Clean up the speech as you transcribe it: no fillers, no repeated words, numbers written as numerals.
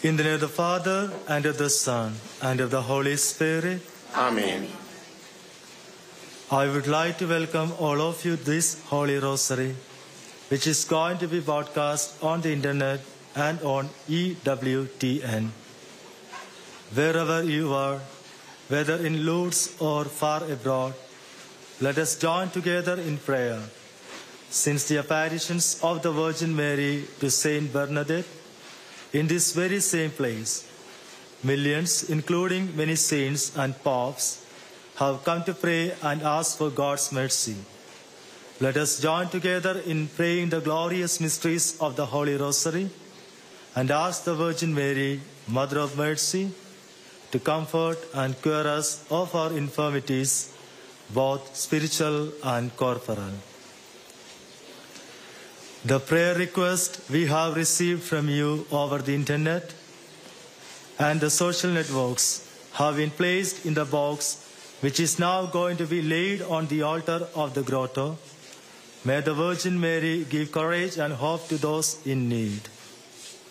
In the name of the Father, and of the Son, and of the Holy Spirit. Amen. I would like to welcome all of you to this Holy Rosary, which is going to be broadcast on the internet and on EWTN. Wherever you are, whether in Lourdes or far abroad, let us join together in prayer. Since the apparitions of the Virgin Mary to Saint Bernadette, in this very same place, millions, including many saints and popes, have come to pray and ask for God's mercy. Let us join together in praying the glorious mysteries of the Holy Rosary and ask the Virgin Mary, Mother of Mercy, to comfort and cure us of our infirmities, both spiritual and corporal. The prayer request we have received from you over the internet and the social networks have been placed in the box which is now going to be laid on the altar of the grotto. May the Virgin Mary give courage and hope to those in need.